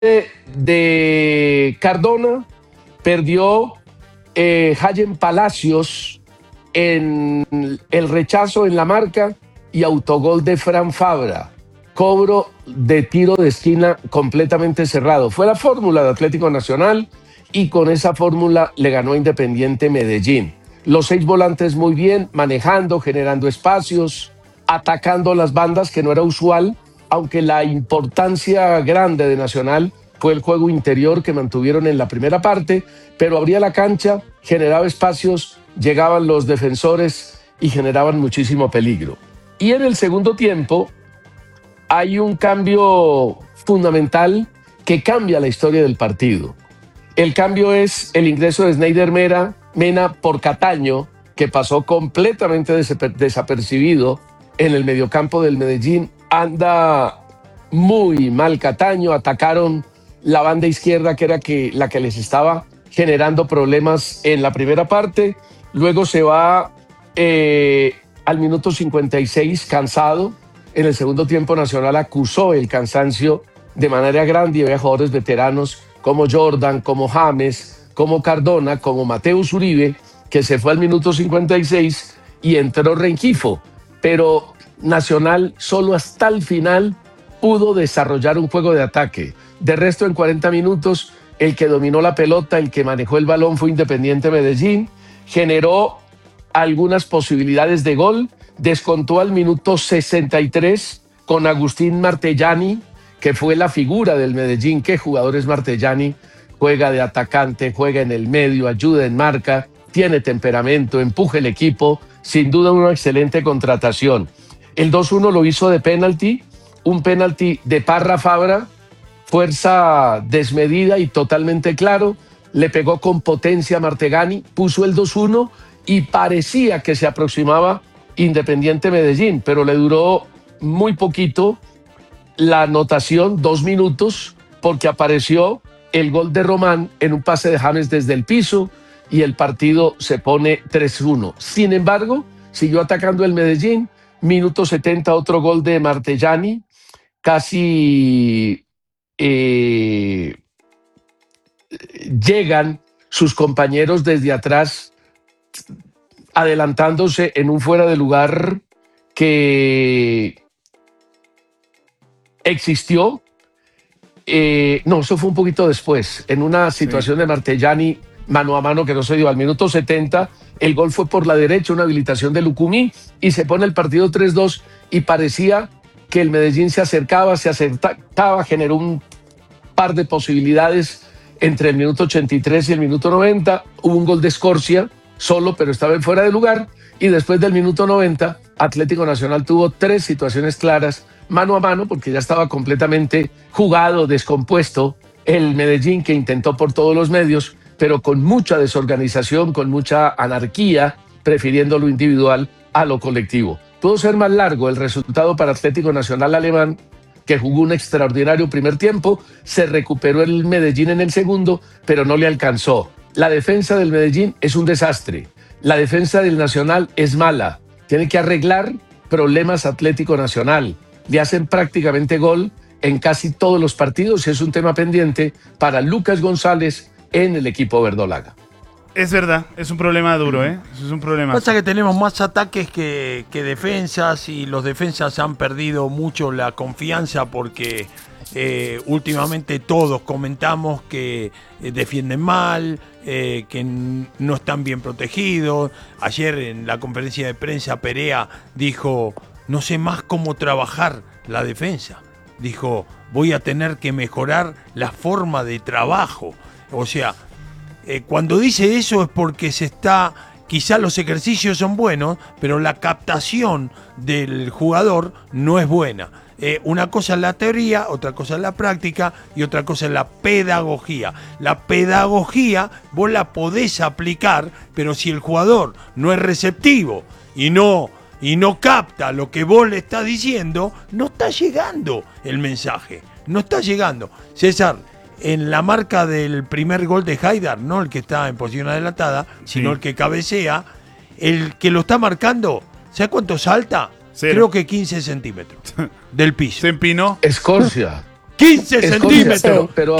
de Cardona, perdió Hayen Palacios en el rechazo en la marca y autogol de Fran Fabra. Cobro de tiro de esquina completamente cerrado. Fue la fórmula de Atlético Nacional y con esa fórmula le ganó a Independiente Medellín. Los 6 volantes muy bien, manejando, generando espacios, atacando las bandas, que no era usual, aunque la importancia grande de Nacional fue el juego interior que mantuvieron en la primera parte, pero abría la cancha, generaba espacios, llegaban los defensores y generaban muchísimo peligro. Y en el segundo tiempo hay un cambio fundamental que cambia la historia del partido. El cambio es el ingreso de Sneijder Mena por Cataño, que pasó completamente desapercibido en el mediocampo del Medellín. Anda muy mal Cataño, atacaron la banda izquierda, que era la que les estaba generando problemas en la primera parte. Luego se va al minuto 56 cansado. En el segundo tiempo Nacional acusó el cansancio de manera grande y había jugadores veteranos como Jordan, como James, como Cardona, como Mateus Uribe, que se fue al minuto 56 y entró Rengifo. Pero Nacional solo hasta el final pudo desarrollar un juego de ataque. De resto, en 40 minutos, el que dominó la pelota, el que manejó el balón fue Independiente Medellín, generó algunas posibilidades de gol, descontó al minuto 63 con Agustín Martellani, que fue la figura del Medellín. ¿Qué jugador es Martellani? Juega de atacante, juega en el medio, ayuda en marca, tiene temperamento, empuja el equipo, sin duda una excelente contratación. El 2-1 lo hizo de penalti, un penalti de Parra Fabra, fuerza desmedida y totalmente claro, le pegó con potencia a Martegani, puso el 2-1 y parecía que se aproximaba Independiente Medellín, pero le duró muy poquito la anotación, 2 minutos, porque apareció el gol de Román en un pase de James desde el piso y el partido se pone 3-1. Sin embargo, siguió atacando el Medellín, minuto 70 otro gol de Martellani, casi llegan sus compañeros desde atrás adelantándose en un fuera de lugar que existió. No, eso fue un poquito después, en una situación de Martellani mano a mano que no se dio. Al minuto 70 el gol fue por la derecha, una habilitación de Lucumí, y se pone el partido 3-2 y parecía que el Medellín se acercaba, generó un par de posibilidades entre el minuto 83 y el minuto 90. Hubo un gol de Escorcia solo, pero estaba en fuera de lugar, y después del minuto 90 Atlético Nacional tuvo 3 situaciones claras mano a mano, porque ya estaba completamente jugado, descompuesto el Medellín, que intentó por todos los medios, pero con mucha desorganización, con mucha anarquía, prefiriendo lo individual a lo colectivo. Pudo ser más largo el resultado para Atlético Nacional alemán, que jugó un extraordinario primer tiempo, se recuperó el Medellín en el segundo, pero no le alcanzó. La defensa del Medellín es un desastre, la defensa del Nacional es mala, tiene que arreglar problemas Atlético Nacional. Le hacen prácticamente gol en casi todos los partidos y es un tema pendiente para Lucas González en el equipo verdolaga. Es verdad, es un problema duro, ¿eh? Es un problema. Pasa que tenemos más ataques que defensas, y los defensas han perdido mucho la confianza porque últimamente todos comentamos que defienden mal, que no están bien protegidos. Ayer en la conferencia de prensa Perea dijo: no sé más cómo trabajar la defensa. Dijo: voy a tener que mejorar la forma de trabajo. O sea, cuando dice eso es porque quizás los ejercicios son buenos, pero la captación del jugador no es buena. Una cosa es la teoría, otra cosa es la práctica y otra cosa es la pedagogía. La pedagogía vos la podés aplicar, pero si el jugador no es receptivo y no capta lo que vos le estás diciendo, no está llegando el mensaje, no está llegando. César, en la marca del primer gol de Haidar, no el que está en posición adelantada, sino el que cabecea, el que lo está marcando, ¿sabes cuánto salta? 0. Creo que 15 centímetros del piso. ¿Se empinó? Escorcia. 15 Escocia, centímetros. pero